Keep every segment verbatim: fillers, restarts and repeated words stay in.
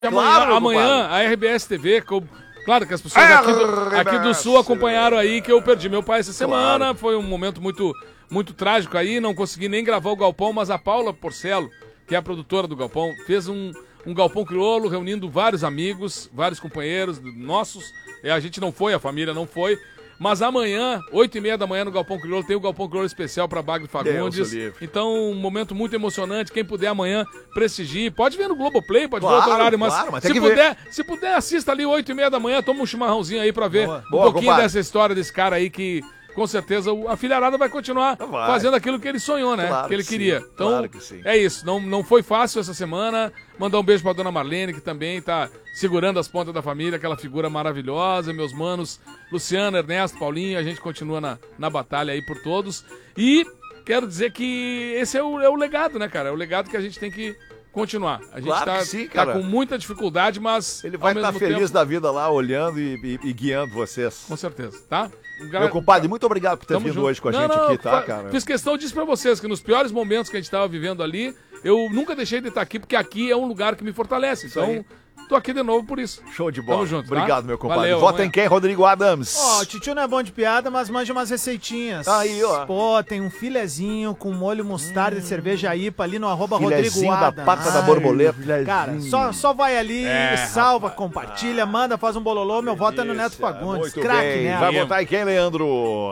Claro, amanhã, amanhã a R B S T V, com, claro que as pessoas aqui do, aqui do Sul acompanharam aí que eu perdi meu pai essa semana, claro. Foi um momento muito, muito trágico aí, não consegui nem gravar o Galpão, mas a Paula Porcelo, que é a produtora do Galpão, fez um, um Galpão Crioulo, reunindo vários amigos, vários companheiros nossos, a gente não foi, a família não foi, mas amanhã, oito e meia da manhã no Galpão Crioulo, tem o Galpão Crioulo especial para Bagre Fagundes. Então, um momento muito emocionante. Quem puder amanhã, prestigie. Pode ver no Globoplay, pode claro, ver outro horário, mas, claro, mas se, puder, se puder, assista ali oito e meia da manhã, toma um chimarrãozinho aí para ver boa, um boa, pouquinho compadre. Dessa história desse cara aí que... Com certeza a filharada vai continuar vai. fazendo aquilo que ele sonhou, né? Claro que ele que queria. Sim. Então, claro que sim. É isso. Não, não foi fácil essa semana. Mandar um beijo pra dona Marlene, que também tá segurando as pontas da família, aquela figura maravilhosa. Meus manos, Luciano, Ernesto, Paulinho, a gente continua na, na batalha aí por todos. E quero dizer que esse é o, é o legado, né, cara? É o legado que a gente tem que continuar. A gente claro tá, sim, tá com muita dificuldade, mas... Ele vai estar feliz tempo... da vida lá, olhando e, e, e guiando vocês. Com certeza, tá? Meu compadre, muito obrigado por ter Tamo vindo junto. hoje com a não, gente não, aqui, tá, cara? Fiz questão disso pra vocês, que nos piores momentos que a gente tava vivendo ali, eu nunca deixei de estar aqui, porque aqui é um lugar que me fortalece. Então... Isso tô aqui de novo por isso. Show de bola. Tamo junto, obrigado, tá? meu compadre. Valeu, Vota em quem, Rodrigo Adams? Ó, oh, o Titio não é bom de piada, mas manja umas receitinhas. Aí, ó. Pô, tem um filezinho com molho mostarda hum. de cerveja I P A ali no arroba Rodrigo Adams. da pata Ai, da borboleta. Cara, só, só vai ali, é, salva, rapaz. compartilha, manda, faz um bololô, meu voto é no Neto Fagundes. Craque, né? Vai votar em quem, Leandro?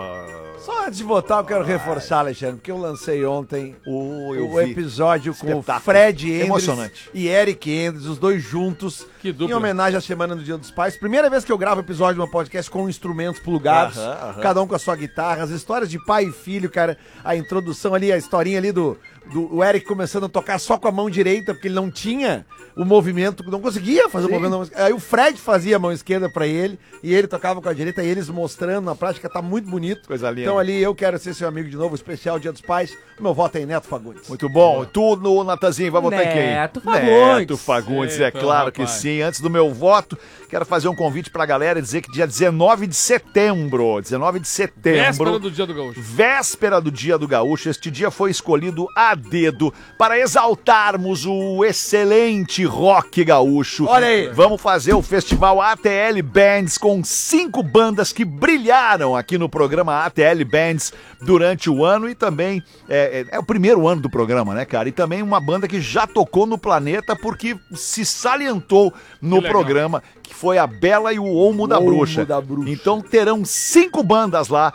Só antes de votar, eu quero reforçar, Alexandre, porque eu lancei ontem o, o episódio com o Fred Endres e Eric Endres, os dois juntos, em homenagem à Semana do Dia dos Pais. Primeira vez que eu gravo episódio do meu podcast com instrumentos plugados, uh -huh, uh -huh. cada um com a sua guitarra, as histórias de pai e filho, cara, a introdução ali, a historinha ali do, do o Eric começando a tocar só com a mão direita, porque ele não tinha o movimento, não conseguia fazer Sim. o movimento. Aí o Fred fazia a mão esquerda pra ele, e ele tocava com a direita, e eles mostrando, na prática tá muito bonito. Coisa linda. Então ali eu quero ser seu amigo de novo, especial Dia dos Pais, o meu voto é em Neto Fagundes. Muito bom. Tu, no Natazinho, vai votar em quem? Neto Fagundes. Neto Fagundes, é claro rapaz. que sim. Antes do meu voto, quero fazer um convite pra galera e dizer que dia dezenove de setembro, dezenove de setembro... Véspera do Dia do Gaúcho. Véspera do Dia do Gaúcho, este dia foi escolhido a dedo para exaltarmos o excelente rock gaúcho. Olha aí. Vamos fazer o festival A T L Bands com cinco bandas que brilharam aqui no programa A T L Bands durante o ano e também é, é, é o primeiro ano do programa, né, cara? E também uma banda que já tocou no planeta porque se salientou no programa, que foi a Bela e o Olmo, da, Olmo Bruxa. da Bruxa. Então terão cinco bandas lá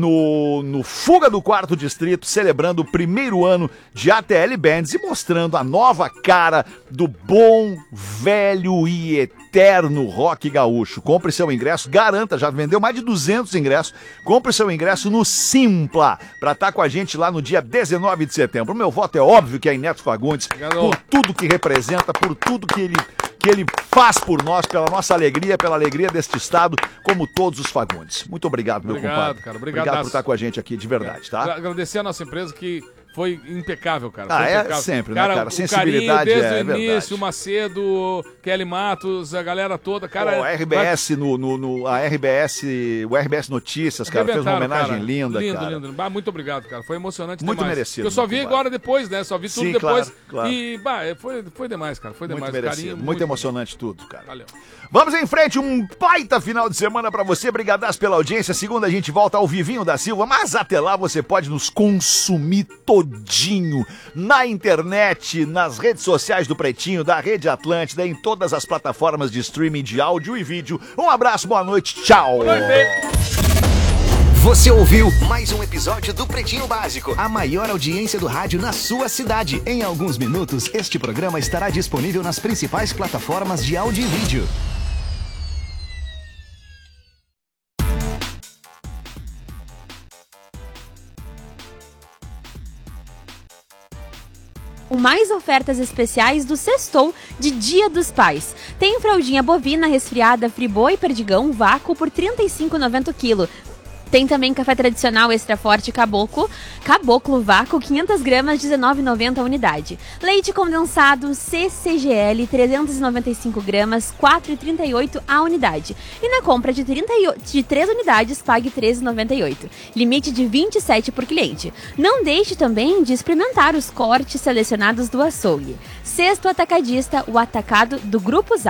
no, no Fuga do Quarto Distrito, celebrando o primeiro ano de A T L Bands e mostrando a nova cara do bom, velho e eterno rock gaúcho. Compre seu ingresso, garanta, já vendeu mais de duzentos ingressos, compre seu ingresso no Simpla, pra estar com a gente lá no dia dezenove de setembro. O meu voto é óbvio que é em Neto Fagundes, por tudo que representa, por tudo que ele... que ele faz por nós, pela nossa alegria, pela alegria deste estado, como todos os Fagundes. Muito obrigado, meu obrigado, compadre. Cara, obrigado, obrigado por estar com a gente aqui, de verdade, tá? Agradecer a nossa empresa que foi impecável, cara. Ah, foi é impecável. sempre, cara, né, cara? O Sensibilidade desde é, o início, verdade. o Macedo, Kelly Matos, a galera toda, cara... Pô, a R B S, no, no, no, a R B S, o R B S Notícias, cara, fez uma homenagem cara. linda, lindo, cara. Lindo, lindo. Bah, muito obrigado, cara. Foi emocionante muito demais. merecido. Eu só vi claro. agora depois, né? Só vi tudo Sim, depois. Claro, claro. E, bah, foi, foi demais, cara. Foi demais. Muito merecido, Carinho, muito, muito emocionante tudo, cara. Valeu. Vamos em frente, um baita final de semana pra você. Brigadas pela audiência. Segunda a gente volta ao Vivinho da Silva, mas até lá você pode nos consumir todinho na internet, nas redes sociais do Pretinho, da Rede Atlântida, em todas as plataformas de streaming de áudio e vídeo. Um abraço, boa noite, tchau. Boa noite. Você ouviu mais um episódio do Pretinho Básico, a maior audiência do rádio na sua cidade. Em alguns minutos, este programa estará disponível nas principais plataformas de áudio e vídeo. Com mais ofertas especiais do Sextou de Dia dos Pais. Tem fraldinha bovina, resfriada, Friboi, Perdigão, vácuo por trinta e cinco reais e noventa centavos o quilo. Tem também café tradicional extra forte Caboclo, Caboclo Vácuo, quinhentas gramas, dezenove reais e noventa centavos a unidade. Leite condensado C C G L, trezentas e noventa e cinco gramas, quatro reais e trinta e oito centavos a unidade. E na compra de, trinta e oito, de três unidades, pague treze reais e noventa e oito centavos. Limite de vinte e sete por cliente. Não deixe também de experimentar os cortes selecionados do açougue. Sexto Atacadista, o atacado do Grupo Zap.